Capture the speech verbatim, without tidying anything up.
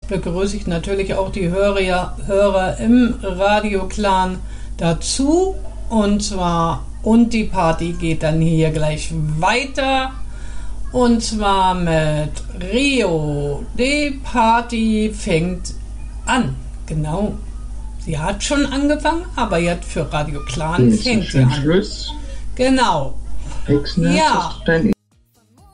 begrüße ich natürlich auch die Hörer, Hörer im Radio-Clan dazu. Und zwar, und die Party geht dann hier gleich weiter. Und zwar mit Rio. Die Party fängt an. Genau. Sie hat schon angefangen, aber jetzt für Radio Clan fängt sie an. Schluss. Genau. Exner, ja.